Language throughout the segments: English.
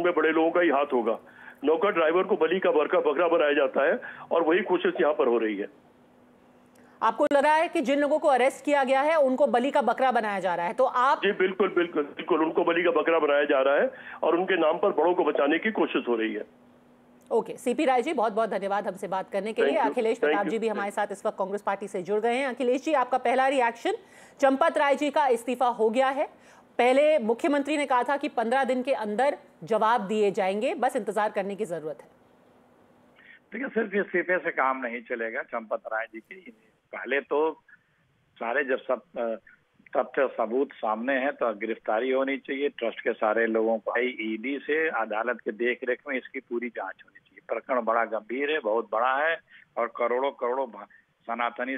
में बड़े लोगों का ही हाथ होगा। नौकर ड्राइवर को बलि का बकरा बनाया जाता है और वही कोशिश यहाँ पर हो रही है। आपको लग रहा है कि जिन लोगों को अरेस्ट किया गया है उनको बलि का बकरा बनाया जा रहा है, तो आप? जी बिल्कुल बिल्कुल बिल्कुल, उनको बलि का बकरा बनाया जा रहा है और उनके नाम पर बड़ों को बचाने की कोशिश हो रही है। ओके, सीपी राय जी, बहुत बहुत धन्यवाद हमसे बात करने के लिए। अखिलेश प्रताप जी भी हमारे साथ इस वक्त कांग्रेस पार्टी से जुड़ गए हैं। अखिलेश जी, आपका पहला रिएक्शन, चंपत राय जी का इस्तीफा हो गया है। पहले मुख्यमंत्री ने कहा था कि 15 दिन के अंदर जवाब दिए जाएंगे, बस इंतजार करने की जरूरत है। देखिए, सिर्फ इस्तीफे से काम नहीं चलेगा। चंपत राय जी की पहले तो सारे जब सब तथ्य सबूत सामने हैं तो गिरफ्तारी होनी चाहिए। ट्रस्ट के सारे लोगों को ईडी से अदालत के देख रेख में इसकी पूरी जांच होनी चाहिए। प्रकरण बड़ा गंभीर है, बहुत बड़ा है और करोड़ों करोड़ों सनातनी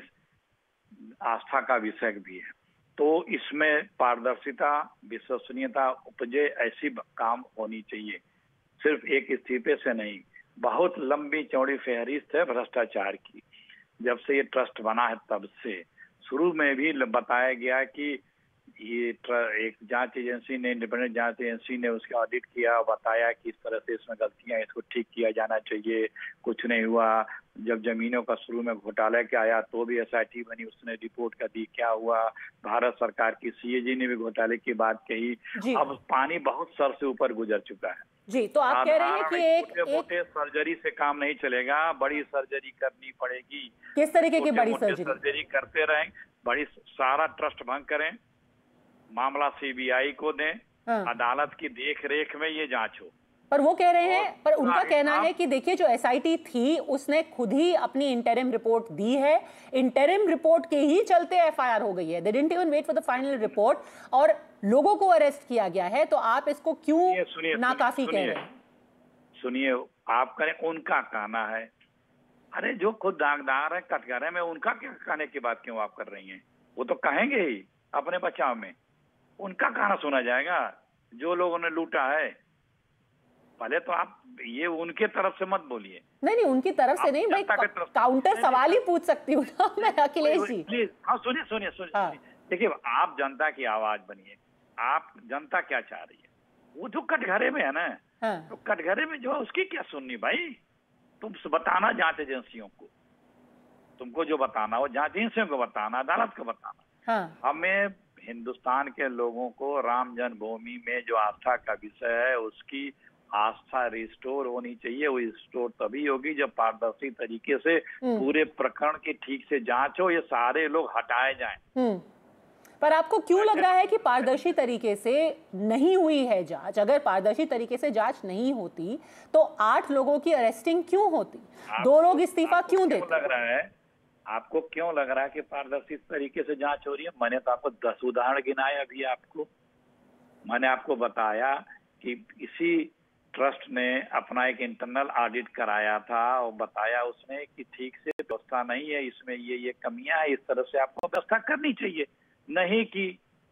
आस्था का विषय भी है। तो इसमें पारदर्शिता, विश्वसनीयता उपजे, ऐसी काम होनी चाहिए। सिर्फ एक इस्तीफे से नहीं, बहुत लंबी चौड़ी फहरिस्त है भ्रष्टाचार की। जब से ये ट्रस्ट बना है तब से शुरू में भी बताया गया कि ये एक जांच एजेंसी ने, इंडिपेंडेंट जांच एजेंसी ने उसका ऑडिट किया, बताया कि इस तरह से इसमें गलतियां, इसको ठीक किया जाना चाहिए। कुछ नहीं हुआ। जब जमीनों का शुरू में घोटाला क्या आया तो भी एसआईटी बनी, उसने रिपोर्ट कर दी, क्या हुआ। भारत सरकार की सीएजी ने भी घोटाले की बात कही। अब पानी बहुत सर से ऊपर गुजर चुका है जी। तो आप कह रहे हैं कि एक मोटे सर्जरी से काम नहीं चलेगा, बड़ी सर्जरी करनी पड़ेगी। किस तरीके की बड़ी सर्जरी करते रहें, बड़ी सारा ट्रस्ट भंग करें, मामला सीबीआई को दें, अदालत की देख रेख में ये जांच हो। पर वो कह रहे हैं, पर उनका कहना है कि देखिए जो एसआईटी थी उसने खुद ही अपनी इंटरिम रिपोर्ट दी है, इंटरिम रिपोर्ट के ही चलते एफआईआर हो गई है। They didn't even wait for the final report और लोगों को अरेस्ट किया गया है। तो आप इसको क्यों नाकाफी कह रहे हैं? सुनिए, आप करें, उनका कहना है। अरे जो खुद दागदार है, कटघरे में, उनका क्या कहने की बात क्यों आप कर रही हैं? वो तो कहेंगे ही अपने बचाव में, उनका कहना सुना जाएगा। जो लोगों ने लूटा है, पहले तो आप ये उनके तरफ से मत बोलिए। नहीं, उनकी तरफ से नहीं भाई, काउंटर सवाल ही पूछ सकती हूँ ना मैं। अखिलेश जी प्लीज, हाँ सुनिए। देखिए, आप जनता की आवाज बनिए। आप जनता क्या चाह रही है? वो जो कटघरे में है ना, तो कटघरे में जो है उसकी क्या सुननी भाई? तुम बताना जांच एजेंसियों को, तुमको जो बताना वो जांच एजेंसियों को बताना, अदालत को बताना। हमें हिंदुस्तान के लोगों को राम जन्मभूमि में जो आस्था का विषय है उसकी आस्था रिस्टोर होनी चाहिए। वो रिस्टोर तभी होगी जब पारदर्शी तरीके से पूरे प्रकरण की ठीक से जांच हो, ये सारे लोग हटाए जाएं। पर आपको क्यों लग रहा है कि पारदर्शी तरीके से नहीं हुई है जांच? अगर पारदर्शी तरीके से जांच नहीं होती तो 8 लोगों की अरेस्टिंग क्यों होती? 2 लोग इस्तीफा क्यों देते? लग रहा है आपको, क्यों लग रहा है कि पारदर्शी तरीके से जांच हो रही है? मैंने तो आपको 10 उदाहरण गिनाए। अभी आपको मैंने आपको बताया कि इसी ट्रस्ट ने अपना एक इंटरनल ऑडिट कराया था और बताया उसने कि ठीक से व्यवस्था नहीं है, इसमें ये कमियां है, इस तरह से आपको व्यवस्था करनी चाहिए। नहीं कि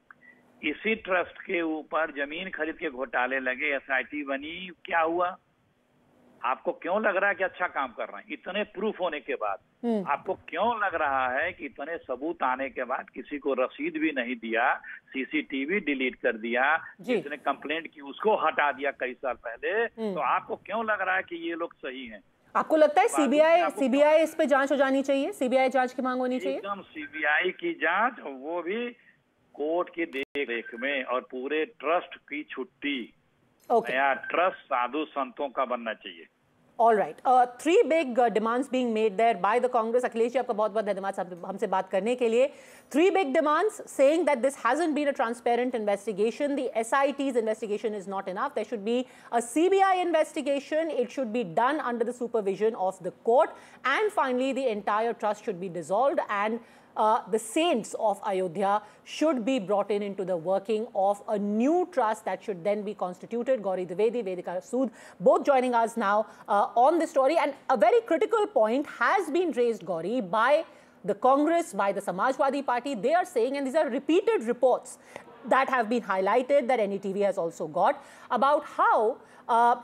इसी ट्रस्ट के ऊपर जमीन खरीद के घोटाले लगे, एसआईटी बनी, क्या हुआ? आपको क्यों लग रहा है कि अच्छा काम कर रहे हैं? इतने प्रूफ होने के बाद आपको क्यों लग रहा है कि इतने सबूत आने के बाद किसी को रसीद भी नहीं दिया, सीसीटीवी डिलीट कर दिया, जिसने कंप्लेंट की उसको हटा दिया कई साल पहले, तो आपको क्यों लग रहा है कि ये लोग सही हैं? आपको लगता है सीबीआई इस पे जांच हो जानी चाहिए? सीबीआई जांच की मांग होनी चाहिए? एकदम सीबीआई की जांच, वो भी कोर्ट की देख रेख में, और पूरे ट्रस्ट की छुट्टी। नया ट्रस्ट साधु संतों का बनना चाहिए। All right. 3 big demands being made there by the Congress. Akhilesh ji, आपका बहुत-बहुत धन्यवाद हमसे बात करने के लिए। 3 big demands saying that this hasn't been a transparent investigation. The SIT's investigation is not enough. There should be a CBI investigation. It should be done under the supervision of the court. And finally, the entire trust should be dissolved and the saints of Ayodhya should be brought into the working of a new trust that should then be constituted. Gauri Dwivedi, Vedika Sood, both joining us now on this story. And a very critical point has been raised, Gauri, by the Congress, by the Samajwadi Party. They are saying, and these are repeated reports that have been highlighted, that NETV has also got, about how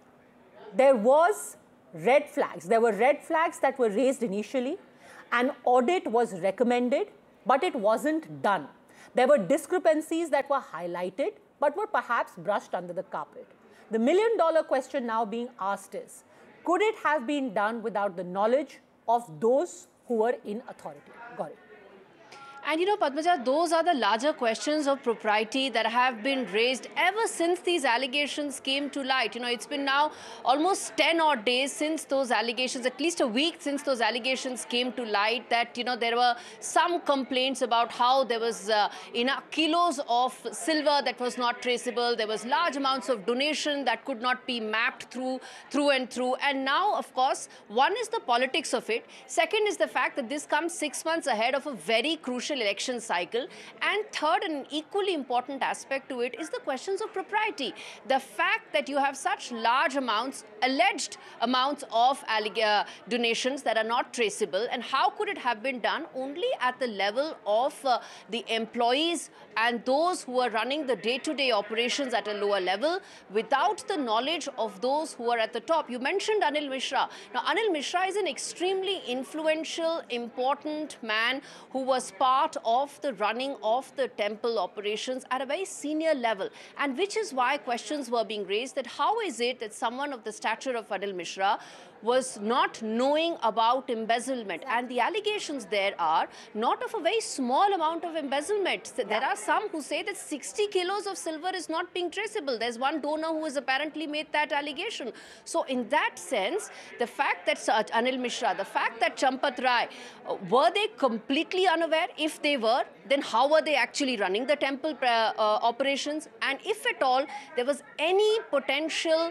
there was red flags. There were red flags that were raised initially. An audit was recommended, but it wasn't done. There were discrepancies that were highlighted, but were perhaps brushed under the carpet. The million-dollar question now being asked is, could it have been done without the knowledge of those who were in authority? Got it. And you know, Padmaja, those are the larger questions of propriety that have been raised ever since these allegations came to light. You know, it's been now almost 10 odd days since those allegations, at least a week since those allegations came to light, that, you know, there were some complaints about how there was kilos of silver that was not traceable. There was large amounts of donation that could not be mapped through and through. And now, of course, one is the politics of it. Second is the fact that this comes 6 months ahead of a very crucial election cycle. And third, and an equally important aspect to it, is the questions of propriety. The fact that you have such large amounts, alleged amounts of donations that are not traceable, and how could it have been done only at the level of the employees and those who are running the day-to-day operations at a lower level, without the knowledge of those who are at the top. You mentioned Anil Mishra. Now, Anil Mishra is an extremely influential, important man who was part of the running of the temple operations at a very senior level, and which is why questions were being raised that how is it that someone of the stature of Anil Mishra was not knowing about embezzlement. And the allegations there are not of a very small amount of embezzlement. There are some who say that 60 kilos of silver is not being traceable. There's one donor who has apparently made that allegation. So in that sense, the fact that Anil Mishra, the fact that Champat Rai, were they completely unaware? If they were, then how were they actually running the temple operations? And if at all there was any potential,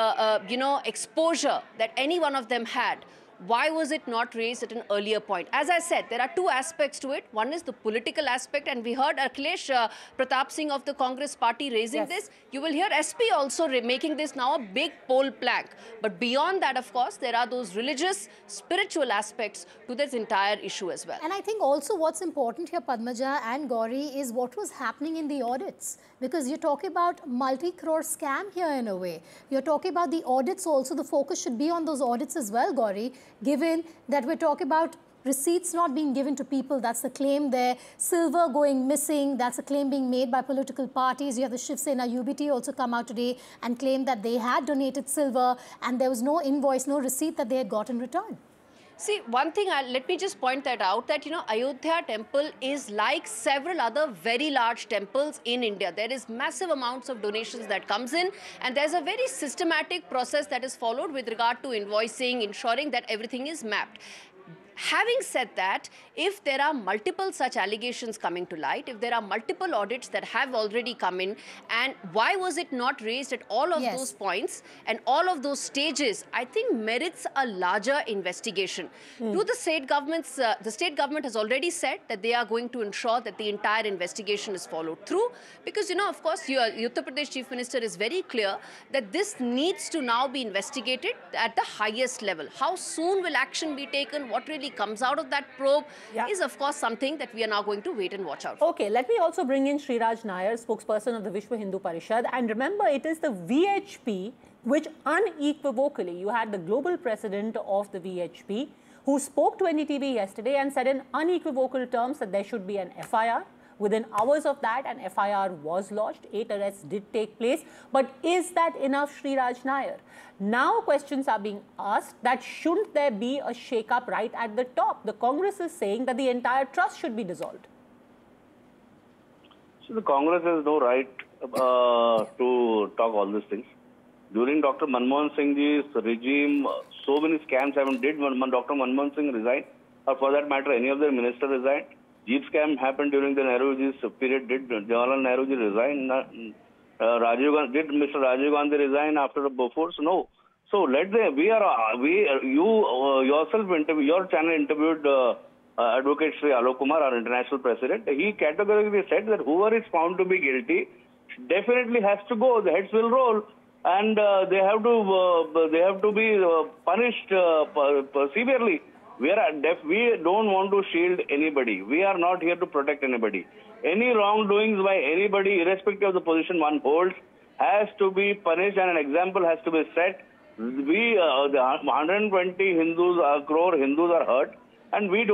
exposure that any one of them had, why was it not raised at an earlier point? As I said, there are two aspects to it. One is the political aspect, and we heard Akhilesh Pratap Singh of the Congress party raising this. You will hear SP also making this now a big poll plank. But beyond that, of course, there are those religious, spiritual aspects to this entire issue as well. And I think also what's important here, Padmaja and Gauri, is what was happening in the audits. Because you're talking about multi-crore scam here in a way. You're talking about the audits also. The focus should be on those audits as well, Gauri, given that we're talking about receipts not being given to people. That's the claim there. Silver going missing. That's a claim being made by political parties. You have the Shiv Sena UBT also come out today and claim that they had donated silver and there was no invoice, no receipt that they had got in return. See, one thing, let me just point that out, that, you know, Ayodhya temple is like several other very large temples in India. There is massive amounts of donations that comes in, and there's a very systematic process that is followed with regard to invoicing, ensuring that everything is mapped. Having said that, if there are multiple such allegations coming to light, if there are multiple audits that have already come in, and why was it not raised at all of those points and all of those stages, I think merits a larger investigation. To the state governments, the state government has already said that they are going to ensure that the entire investigation is followed through, because, you know, of course, Uttar Pradesh Chief Minister is very clear that this needs to now be investigated at the highest level. How soon will action be taken? What really comes out of that probe is, of course, something that we are now going to wait and watch out for. Okay, let me also bring in Sriraj Nair, spokesperson of the Vishwa Hindu Parishad. And remember, it is the VHP which unequivocally, you had the global president of the VHP who spoke to NDTV yesterday and said in unequivocal terms that there should be an FIR. Within hours of that, an FIR was lodged. 8 arrests did take place. But is that enough, Sriraj Nair? Now questions are being asked that shouldn't there be a shake-up right at the top? The Congress is saying that the entire trust should be dissolved. So the Congress has no right to talk all these things. During Dr. Manmohan Singh ji's regime, so many scams happened. Did Dr. Manmohan Singh resign? Or for that matter, any of their ministers resigned? Jeep scam happened during the Nehruji's period. Did Jawaharlal Nehruji resign? Did Mr. Rajiv Gandhi resign after the Bofors? No. So let them. You yourself your channel interviewed Advocate Sri Alok Kumar, our international president. He categorically said that whoever is found to be guilty definitely has to go. The heads will roll, and they have to be punished severely. We don't want to shield anybody. We are not here to protect anybody. Any wrongdoings by anybody, irrespective of the position one holds, has to be punished, and an example has to be set. The 120 crore Hindus are hurt, and we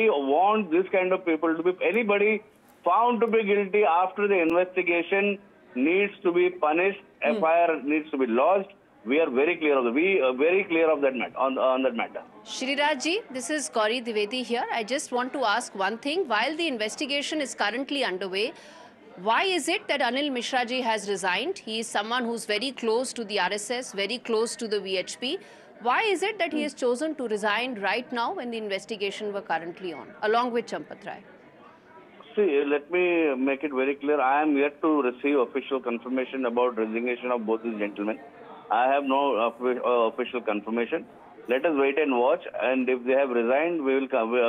want this kind of people to be, anybody found to be guilty after the investigation needs to be punished. FIR needs to be lodged. We are very clear of that matter on that matter. Shriraj ji, this is Gauri Dwivedi here. I just want to ask one thing. While the investigation is currently underway, why is it that Anil Mishra ji has resigned? He is someone who's very close to the RSS, very close to the VHP. Why is it that he has chosen to resign right now when the investigation were currently on, along with Champat Rai? See, let me make it very clear. I am yet to receive official confirmation about resignation of both these gentlemen. I have no official confirmation. Let us wait and watch. And if they have resigned, we will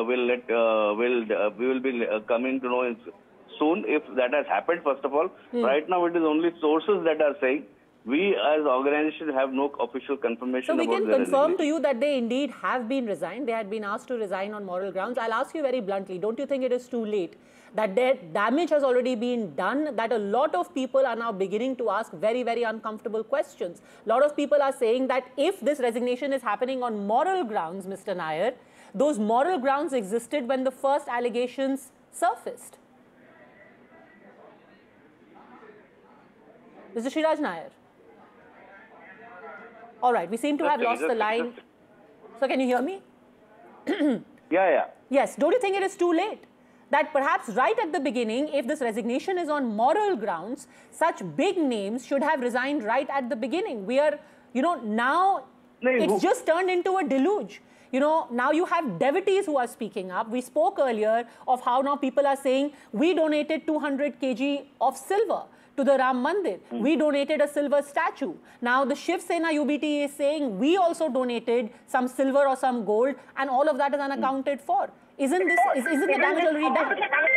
be coming to know soon if that has happened. First of all, right now it is only sources that are saying. We as organization have no official confirmation. So we about can their confirm to you that they indeed have been resigned. They had been asked to resign on moral grounds. I'll ask you very bluntly, don't you think it is too late? That their damage has already been done, that a lot of people are now beginning to ask very, very uncomfortable questions. A lot of people are saying that if this resignation is happening on moral grounds, Mr. Nair, those moral grounds existed when the first allegations surfaced. Mr. Shriraj Nair. All right, we seem to have lost the line. So can you hear me? Yeah. Yes, don't you think it is too late? That perhaps right at the beginning, if this resignation is on moral grounds, such big names should have resigned right at the beginning. We are, now it's just turned into a deluge. Now you have devotees who are speaking up. We spoke earlier of how now people are saying, we donated 200 kg of silver to the Ram Mandir. We donated a silver statue. Now the Shiv Sena UBT is saying, we also donated some silver or some gold, and all of that is unaccounted for. Isn't the damage already done?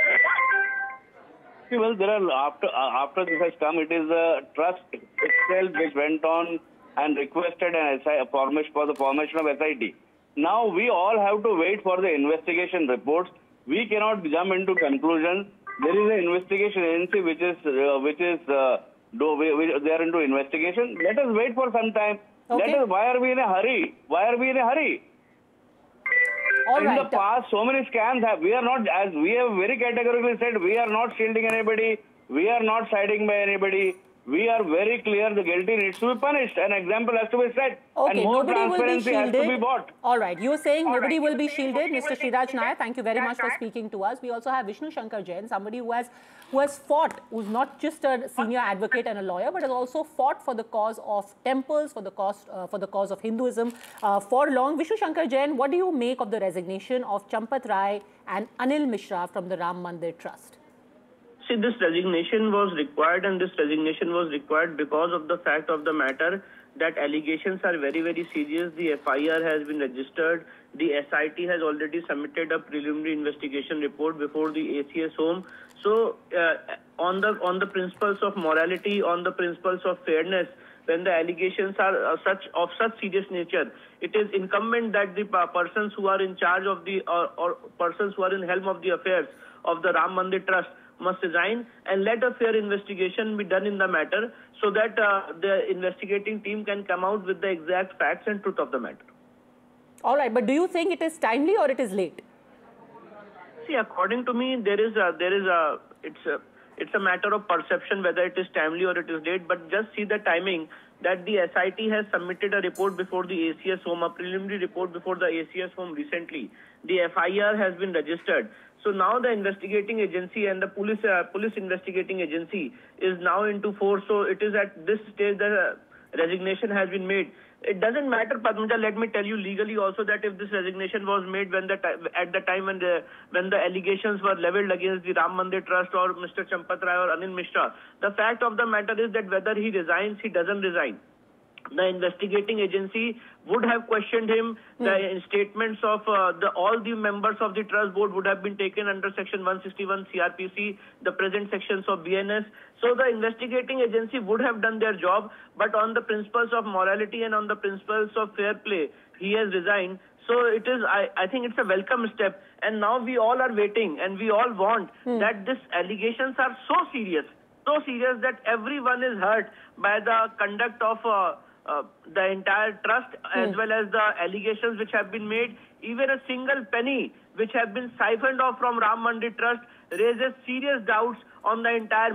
See, well, there are after this has come, it is the trust itself which went on and requested a formation for the formation of SIT. Now we all have to wait for the investigation reports. We cannot jump into conclusions. There is an investigation agency which they are into investigation. Let us wait for some time. Okay. Why are we in a hurry? All in right. the past, so many scams we have very categorically said, we are not shielding anybody, we are not siding by anybody. We are very clear the guilty needs to be punished. An example has to be set. Okay, and more nobody will be transparency has shielded. to be bought. All right, you are saying nobody will be shielded. Mr. Shriraj Nair, thank you very much for speaking to us. We also have Vishnu Shankar Jain, somebody who has fought, who's not just a senior advocate and a lawyer, but has also fought for the cause of temples, for the cause of Hinduism for long. Vishnu Shankar Jain, what do you make of the resignation of Champat Rai and Anil Mishra from the Ram Mandir Trust? See, this resignation was required, and this resignation was required because of the fact of the matter that allegations are very, very serious. The FIR has been registered. The SIT has already submitted a preliminary investigation report before the ACS home. So, on the principles of morality, on the principles of fairness, when the allegations are of such serious nature, it is incumbent that the persons who are in charge of the or persons who are in helm of the affairs of the Ram Mandir Trust must resign and let a fair investigation be done in the matter so that the investigating team can come out with the exact facts and truth of the matter. All right, but do you think it is timely or it is late? See, according to me, it's a matter of perception whether it is timely or it is late, but just see the timing that the SIT has submitted a report before the ACS home, a preliminary report before the ACS home recently. The FIR has been registered. So now the investigating agency and the police investigating agency is now into force. So it is at this stage the resignation has been made. It doesn't matter, Padmaja, let me tell you legally also that if this resignation was made at the time when the allegations were leveled against the Ram Mandir Trust or Mr. Champat Rai or Anil Mishra, the fact of the matter is that whether he resigns, he doesn't resign. The investigating agency would have questioned him. The statements of all the members of the trust board would have been taken under section 161 CRPC, the present sections of BNS. So the investigating agency would have done their job, but on the principles of morality and on the principles of fair play, he has resigned. So it is, I think it's a welcome step. And now we all are waiting and we all want that these allegations are so serious that everyone is hurt by the conduct of the entire trust as well as the allegations which have been made. Even a single penny which have been siphoned off from Ram Mandir Trust raises serious doubts on the entire